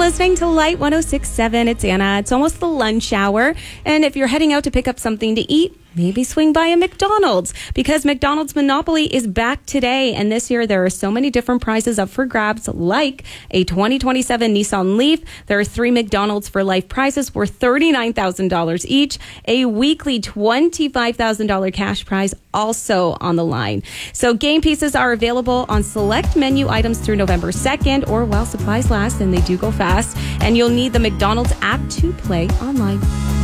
listening to Light 106.7. It's Anna. It's almost the lunch hour. And if you're heading out to pick up something to eat, maybe swing by a McDonald's, because McDonald's Monopoly is back today. And this year, there are so many different prizes up for grabs, like a 2027 Nissan Leaf. There are 3 McDonald's for Life prizes worth $39,000 each. A weekly $25,000 cash prize also on the line. So game pieces are available on select menu items through November 2nd, or while supplies last, and they do go fast. And you'll need the McDonald's app to play online.